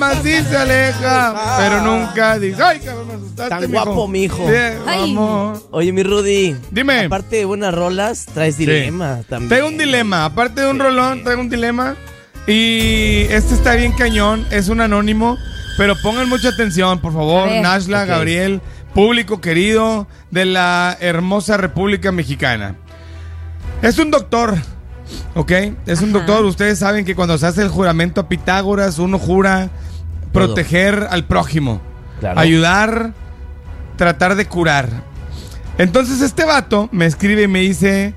sí se aleja, pero nunca dice, ay, cabrón, me asustaste, tan guapo, mijo. Vamos. Oye, mi Rudy. Dime. Aparte de buenas rolas, traes dilema también. Tengo un dilema. Aparte de un rolón, traigo un dilema. Y este está bien cañón. Es un anónimo. Pero pongan mucha atención, por favor. Nashla, okay. Gabriel, público querido de la hermosa República Mexicana. Es un doctor. ¿Ok? Es un doctor. Ustedes saben que cuando se hace el juramento a Pitágoras, uno jura proteger al prójimo. Claro. Ayudar, tratar de curar. Entonces este vato me escribe y me dice: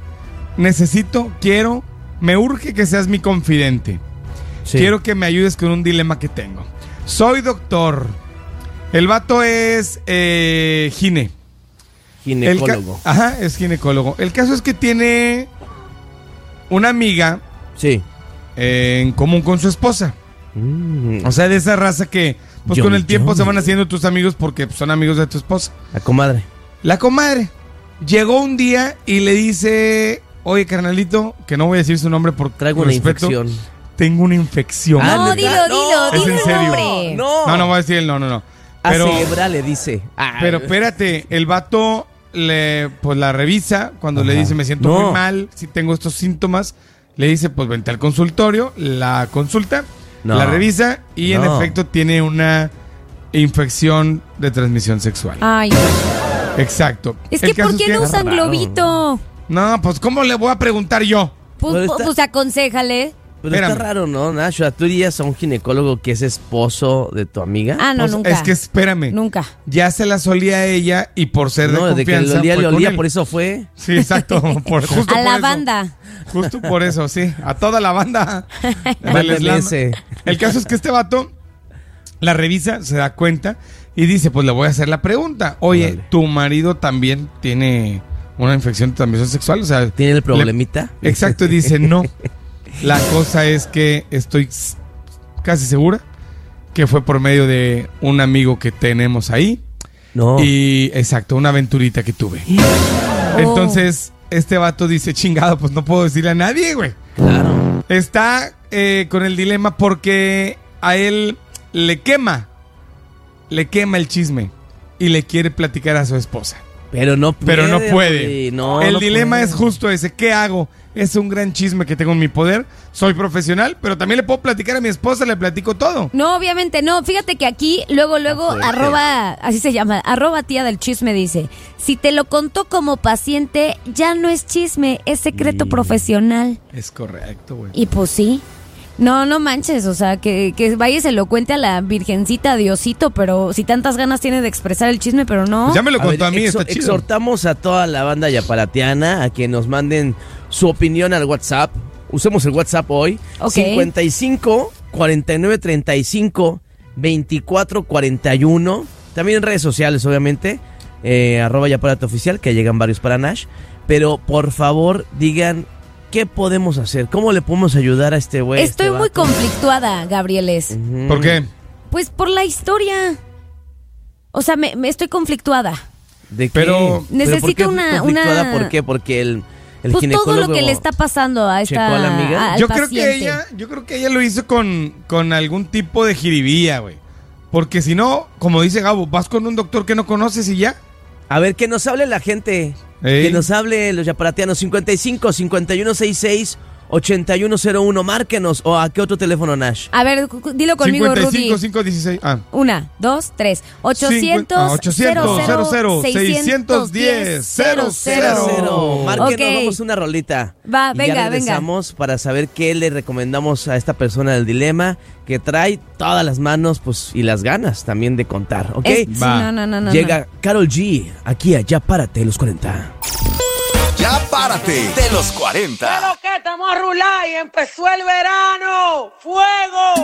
me urge que seas mi confidente. Sí. Quiero que me ayudes con un dilema que tengo. Soy doctor. El vato es ginecólogo. Ajá, es ginecólogo. El caso es que tiene una amiga, sí, en común con su esposa. O sea, de esa raza que pues con el tiempo se van haciendo tus amigos porque son amigos de tu esposa. La comadre llegó un día y le dice: oye, carnalito, que no voy a decir su nombre por traigo una respeto, infección. Tengo una infección. No, dilo, ¿Es en serio? Nombre. No voy a decir el no. Pero, a le dice. Pero espérate, el vato pues la revisa. Cuando le dice: me siento muy mal, si tengo estos síntomas, le dice: pues vente al consultorio, la consulta, la revisa y en efecto tiene una infección de transmisión sexual. Ay. Exacto. Es que ¿por qué no usan globito? No, pues ¿cómo le voy a preguntar yo? Pues aconséjale. Pero está raro, ¿no, Nacho? ¿Tú irías a un ginecólogo que es esposo de tu amiga? Ah, no, pues, nunca. Es que espérame. Nunca. Ya se la solía a ella y por ser de confianza. De que le olía, por eso fue. Sí, exacto. Justo a la eso. Banda. Justo por eso, sí. A toda la banda del slam. El caso es que este vato la revisa, se da cuenta y dice: pues le voy a hacer la pregunta. Oye, ¿tu marido también tiene una infección de transmisión sexual? O sea, ¿tiene el problemita? Exacto, y dice: no. La cosa es que estoy casi segura que fue por medio de un amigo que tenemos ahí. Y exacto, una aventurita que tuve. Entonces, este vato dice: chingado, pues no puedo decirle a nadie, güey. Claro. Está con el dilema porque a él le quema el chisme y le quiere platicar a su esposa. Pero no puede. El dilema es justo ese. ¿Qué hago? Es un gran chisme que tengo en mi poder. Soy profesional, pero también le puedo platicar a mi esposa, le platico todo. No, obviamente no. Fíjate que aquí, luego, así se llama, @tía del chisme dice: si te lo contó como paciente, ya no es chisme, es secreto profesional. Es correcto, güey. Y pues sí. No manches, o sea, que vaya y se lo cuente a la virgencita Diosito, pero si tantas ganas tiene de expresar el chisme, pero no. Pues ya me lo contó a mí, está chido. Exhortamos a toda la banda yaparatiana a que nos manden su opinión al WhatsApp. Usemos el WhatsApp hoy. Okay. 55 49 35 24 41. También en redes sociales, obviamente. @yaparatioficial, que llegan varios para Nash. Pero por favor, digan: ¿qué podemos hacer? ¿Cómo le podemos ayudar a este güey? Estoy muy conflictuada, Gabrieles. ¿Por qué? Pues por la historia. O sea, me estoy conflictuada. ¿De qué? Pero necesito una conflictuada? ¿Por qué? Porque el pues ginecólogo... todo lo que le está pasando a esta... ¿Checó a la amiga? Yo creo que ella lo hizo con algún tipo de jiribilla, güey. Porque si no, como dice Gabo, vas con un doctor que no conoces y ya. A ver, que nos hable la gente. Que nos hable los yaparatianos. 55 5166 8101. Márquenos. ¿O a qué otro teléfono, Nash? A ver, dilo conmigo, 55 Rudy. 516. 1, 2, 3. 800 610 00. Márquenos, vamos una rolita. Va, y venga, ya regresamos para saber qué le recomendamos a esta persona del dilema, que trae todas las manos pues y las ganas también de contar, ¿ok? Va. No. Llega Karol G, aquí a Ya Párate los 40. Ya Párate de los 40. Pero que estamos a rular y empezó el verano. ¡Fuego!